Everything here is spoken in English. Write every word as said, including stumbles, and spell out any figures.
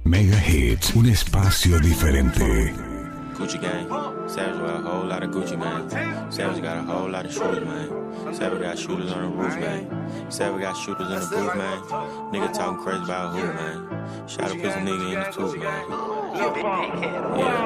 Mega Hits, un espacio diferente. Gucci gang, Savage got a whole lot of Gucci, man. Savage got a whole lot of shooters, man. Savage got shooters on the roof, man. Savage got shooters in the booth, man. Nigga talking crazy about who, man. Shot a pussy nigga in the tooth, man. Yeah.